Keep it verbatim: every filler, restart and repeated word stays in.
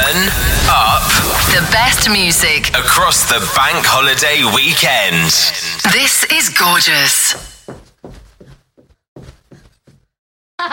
Turn up the best music across the bank holiday weekend. This is gorgeous.